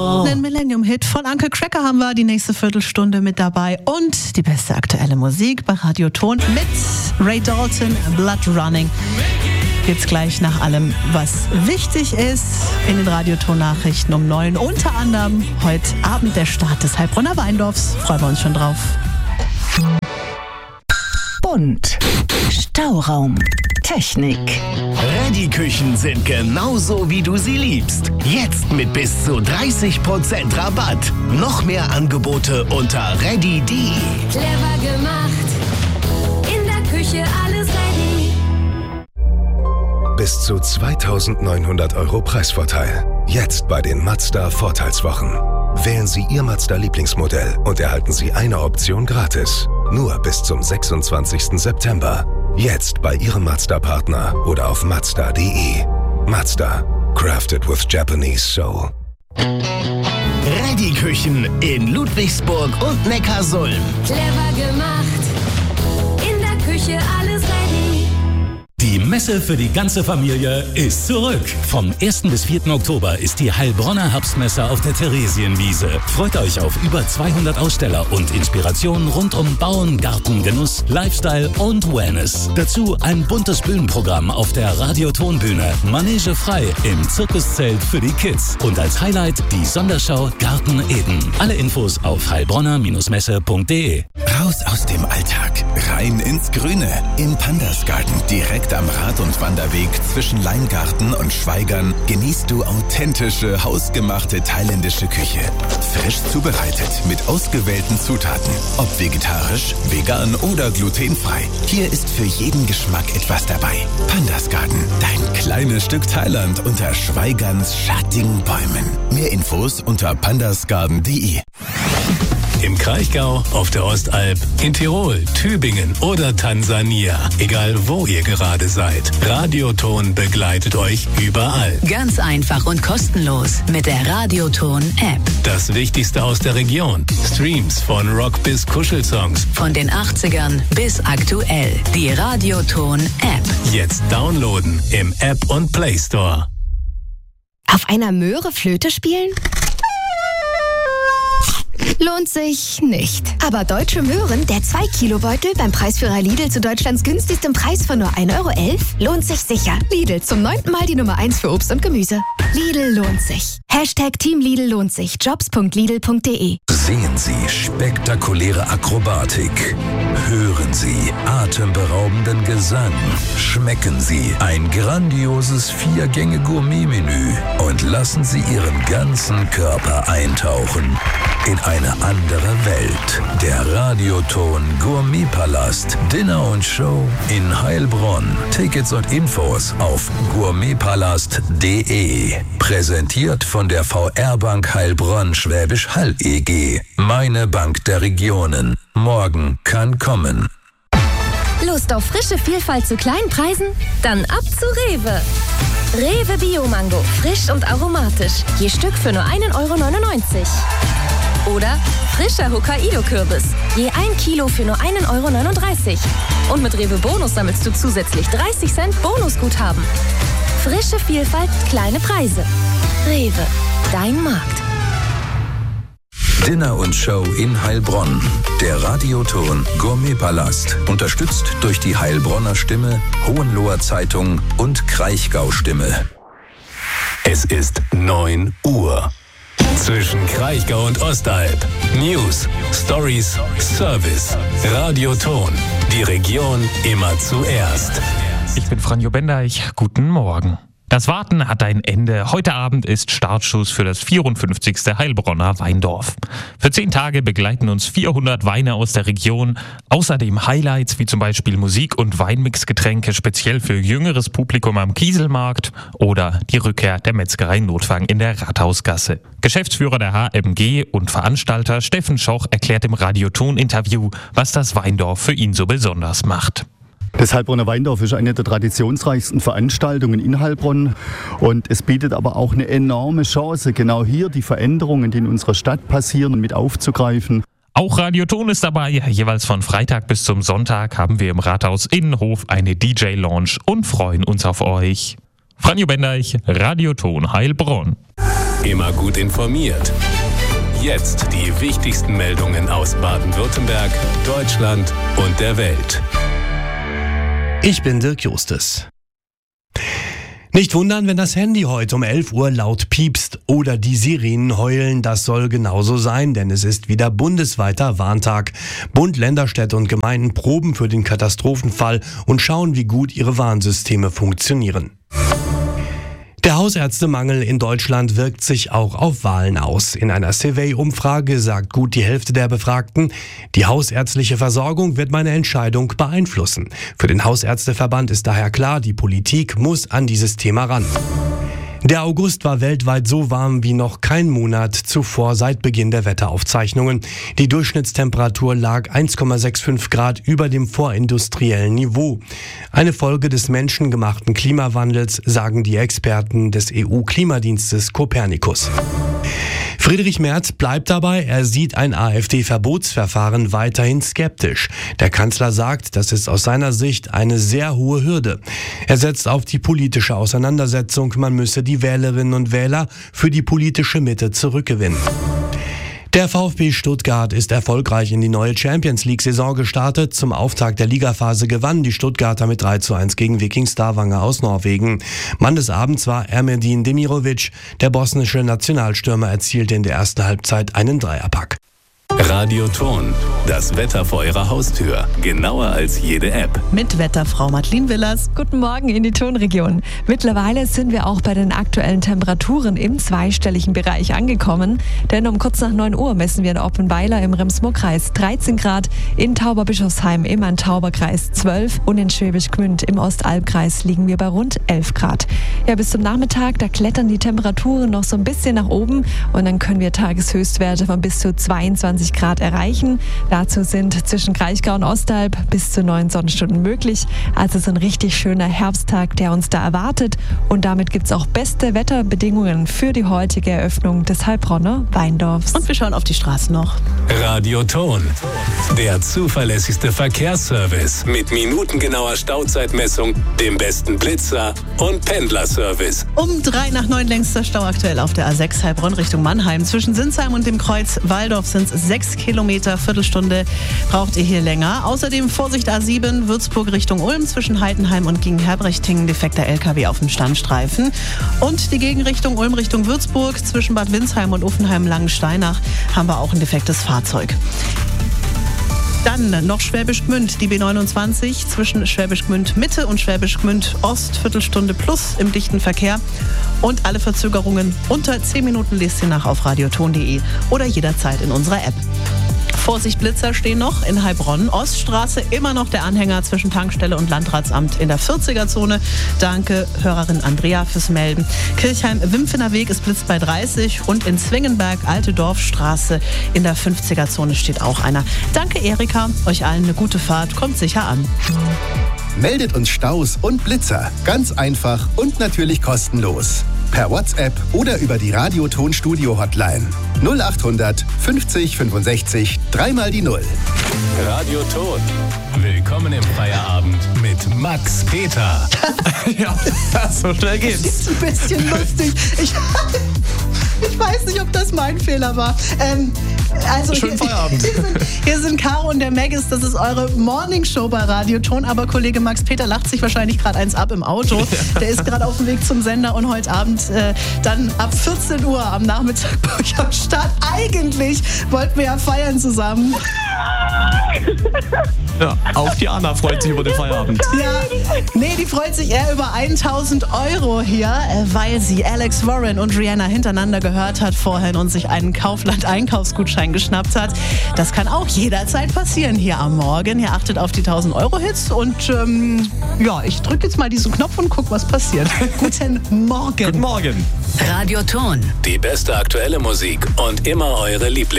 Den Millennium-Hit von Uncle Cracker haben wir die nächste Viertelstunde mit dabei und die beste aktuelle Musik bei Radio Ton mit Ray Dalton, Blood Running. Jetzt gleich nach allem, was wichtig ist in den Radioton-Nachrichten um 9. Unter anderem heute Abend der Start des Heilbronner Weindorfs. Freuen wir uns schon drauf. Bunt. Stauraum. Technik. Reddy-Küchen sind genauso, wie du sie liebst. Jetzt mit bis zu 30% Rabatt. Noch mehr Angebote unter reddy.de. Clever gemacht. In der Küche alles ready. Bis zu 2.900 € Preisvorteil. Jetzt bei den Mazda Vorteilswochen. Wählen Sie Ihr Mazda-Lieblingsmodell und erhalten Sie eine Option gratis. Nur bis zum 26. September. Jetzt bei Ihrem Mazda-Partner oder auf Mazda.de. Mazda. Crafted with Japanese soul. Reddy-Küchen in Ludwigsburg und Neckarsulm. Clever gemacht. In der Küche alles ready. Die Messe für die ganze Familie ist zurück. Vom 1. bis 4. Oktober ist die Heilbronner Herbstmesse auf der Theresienwiese. Freut euch auf über 200 Aussteller und Inspirationen rund um Bauen, Garten, Genuss, Lifestyle und Wellness. Dazu ein buntes Bühnenprogramm auf der Radiotonbühne. Manege frei im Zirkuszelt für die Kids. Und als Highlight die Sonderschau Garten Eden. Alle Infos auf heilbronner-messe.de. Raus aus dem Alltag, rein ins Grüne. Im Pandas Garten, direkt am Rad- und Wanderweg zwischen Leingarten und Schweigern, genießt du authentische, hausgemachte thailändische Küche. Frisch zubereitet mit ausgewählten Zutaten. Ob vegetarisch, vegan oder glutenfrei. Hier ist für jeden Geschmack etwas dabei. Pandas Garten, dein kleines Stück Thailand unter Schweigerns schattigen Bäumen. Mehr Infos unter pandasgarden.de. Im Kraichgau, auf der Ostalb, in Tirol, Tübingen oder Tansania. Egal wo ihr gerade seid. Radioton begleitet euch überall. Ganz einfach und kostenlos mit der Radioton-App. Das Wichtigste aus der Region. Streams von Rock bis Kuschelsongs. Von den 80ern bis aktuell. Die Radioton-App. Jetzt downloaden im App und Play Store. Auf einer Möhre Flöte spielen? Lohnt sich nicht. Aber Deutsche Möhren, der 2-Kilo-Beutel beim Preisführer Lidl zu Deutschlands günstigstem Preis von nur 1,11 € lohnt sich sicher. Lidl, zum 9. Mal die Nummer 1 für Obst und Gemüse. Lidl lohnt sich. #Team Lidl lohnt sich. Jobs.lidl.de. Sehen Sie spektakuläre Akrobatik. Hören Sie atemberaubenden Gesang. Schmecken Sie ein grandioses 4-Gänge-Gourmet-Menü und lassen Sie Ihren ganzen Körper eintauchen in eine andere Welt. Der Radioton Gourmetpalast. Dinner und Show in Heilbronn. Tickets und Infos auf gourmetpalast.de. Präsentiert von der VR Bank Heilbronn Schwäbisch Hall EG. Meine Bank der Regionen. Morgen kann kommen. Lust auf frische Vielfalt zu kleinen Preisen? Dann ab zu Rewe. Rewe Bio-Mango, frisch und aromatisch. Je Stück für nur 1,99 €. Oder frischer Hokkaido-Kürbis. Je 1 Kilo für nur 1,39 €. Und mit Rewe Bonus sammelst du zusätzlich 30 Cent Bonusguthaben. Frische Vielfalt, kleine Preise. Rewe, dein Markt. Dinner und Show in Heilbronn. Der Radioton Gourmetpalast. Unterstützt durch die Heilbronner Stimme, Hohenloher Zeitung und Kraichgau Stimme. Es ist 9 Uhr. Zwischen Kraichgau und Ostalb. News, Stories, Service. Radioton. Die Region immer zuerst. Ich bin Franjo Bendeich. Guten Morgen. Das Warten hat ein Ende. Heute Abend ist Startschuss für das 54. Heilbronner Weindorf. Für 10 Tage begleiten uns 400 Weine aus der Region. Außerdem Highlights wie zum Beispiel Musik- und Weinmixgetränke speziell für jüngeres Publikum am Kieselmarkt oder die Rückkehr der Metzgerei Notfang in der Rathausgasse. Geschäftsführer der HMG und Veranstalter Steffen Schoch erklärt im Radioton-Interview, was das Weindorf für ihn so besonders macht. Das Heilbronner Weindorf ist eine der traditionsreichsten Veranstaltungen in Heilbronn und es bietet aber auch eine enorme Chance, genau hier die Veränderungen, die in unserer Stadt passieren, mit aufzugreifen. Auch Radioton ist dabei. Jeweils von Freitag bis zum Sonntag haben wir im Rathaus Innenhof eine DJ-Lounge und freuen uns auf euch. Franjo Bendeich, Radioton Heilbronn. immer gut informiert. Jetzt die wichtigsten Meldungen aus Baden-Württemberg, Deutschland und der Welt. Ich bin Dirk Justus. Nicht wundern, wenn das Handy heute um 11 Uhr laut piepst oder die Sirenen heulen. Das soll genauso sein, denn es ist wieder bundesweiter Warntag. Bund, Länder, Städte und Gemeinden proben für den Katastrophenfall und schauen, wie gut ihre Warnsysteme funktionieren. Der Hausärztemangel in Deutschland wirkt sich auch auf Wahlen aus. In einer Survey-Umfrage sagt gut die Hälfte der Befragten, die hausärztliche Versorgung wird meine Entscheidung beeinflussen. Für den Hausärzteverband ist daher klar, die Politik muss an dieses Thema ran. Der August war weltweit so warm wie noch kein Monat zuvor seit Beginn der Wetteraufzeichnungen. Die Durchschnittstemperatur lag 1,65 Grad über dem vorindustriellen Niveau. Eine Folge des menschengemachten Klimawandels, sagen die Experten des EU-Klimadienstes Copernicus. Friedrich Merz bleibt dabei, er sieht ein AfD-Verbotsverfahren weiterhin skeptisch. Der Kanzler sagt, das ist aus seiner Sicht eine sehr hohe Hürde. Er setzt auf die politische Auseinandersetzung, man müsse die Wählerinnen und Wähler für die politische Mitte zurückgewinnen. Der VfB Stuttgart ist erfolgreich in die neue Champions-League-Saison gestartet. Zum Auftakt der Ligaphase gewannen die Stuttgarter mit 3:1 gegen Viking Stavanger aus Norwegen. Mann des Abends war Ermedin Demirovic. Der bosnische Nationalstürmer erzielte in der ersten Halbzeit einen Dreierpack. Radio Ton, das Wetter vor Ihrer Haustür. Genauer als jede App. Mit Wetterfrau Madeleine Willers. Guten Morgen in die Tonregion. Mittlerweile sind wir auch bei den aktuellen Temperaturen im zweistelligen Bereich angekommen. Denn um kurz nach 9 Uhr messen wir in Oppenweiler im Rems-Murr-Kreis 13 Grad, in Tauberbischofsheim im Main-Tauber-Kreis 12 und in Schwäbisch Gmünd im Ostalbkreis liegen wir bei rund 11 Grad. Ja, bis zum Nachmittag, da klettern die Temperaturen noch so ein bisschen nach oben und dann können wir Tageshöchstwerte von bis zu 22 Grad erreichen. Dazu sind zwischen Kraichgau und Ostalb bis zu 9 Sonnenstunden möglich. Also so ein richtig schöner Herbsttag, der uns da erwartet. Und damit gibt es auch beste Wetterbedingungen für die heutige Eröffnung des Heilbronner Weindorfs. Und wir schauen auf die Straßen noch. Radio Ton, der zuverlässigste Verkehrsservice mit minutengenauer Stauzeitmessung, dem besten Blitzer und Pendlerservice. Um 8:03 längster Stau aktuell auf der A6 Heilbronn Richtung Mannheim. Zwischen Sinsheim und dem Kreuz Walldorf sind es 6 Kilometer, Viertelstunde braucht ihr hier länger. Außerdem Vorsicht A7 Würzburg Richtung Ulm zwischen Heidenheim und gegen Herbrechting defekter LKW auf dem Standstreifen. Und die Gegenrichtung Ulm Richtung Würzburg zwischen Bad Windsheim und Uffenheim-Langensteinach haben wir auch ein defektes Fahrzeug. Dann noch Schwäbisch Gmünd, die B29 zwischen Schwäbisch Gmünd Mitte und Schwäbisch Gmünd Ost, Viertelstunde plus im dichten Verkehr. Und alle Verzögerungen unter 10 Minuten lest ihr nach auf radioton.de oder jederzeit in unserer App. Vorsicht, Blitzer stehen noch in Heilbronn. Oststraße immer noch der Anhänger zwischen Tankstelle und Landratsamt in der 40er-Zone. Danke, Hörerin Andrea, fürs Melden. Kirchheim-Wimpfener Weg ist blitzt bei 30 und in Zwingenberg, Alte Dorfstraße in der 50er-Zone steht auch einer. Danke, Erika. Euch allen eine gute Fahrt. Kommt sicher an. Meldet uns Staus und Blitzer. Ganz einfach und natürlich kostenlos. Per WhatsApp oder über die Radio-Ton-Studio-Hotline. 0800 50 65 3 die 0. Radio Ton. Willkommen im Feierabend mit Max Peter. Ja, so schnell geht's. Das ist ein bisschen lustig. Ich weiß nicht, ob das mein Fehler war. Also schönen Feierabend. Hier sind Caro und der Maggis. Das ist eure Morningshow bei Radio Ton. Aber Kollege Max Peter lacht sich wahrscheinlich gerade eins ab im Auto. Der ist gerade auf dem Weg zum Sender und heute Abend dann ab 14 Uhr am Nachmittag bei euch am Start. Eigentlich wollten wir ja feiern zusammen. Ja, auch die Anna freut sich über den Feierabend. Ja, nee, die freut sich eher über 1.000 € hier, weil sie Alex Warren und Rihanna hintereinander gehört hat vorhin und sich einen Kaufland-Einkaufsgutschein geschnappt hat. Das kann auch jederzeit passieren hier am Morgen. Ihr achtet auf die 1.000-Euro-Hits und ja, ich drücke jetzt mal diesen Knopf und guck, was passiert. Guten Morgen. Guten Morgen. Radio Ton. Die beste aktuelle Musik und immer eure Lieblings.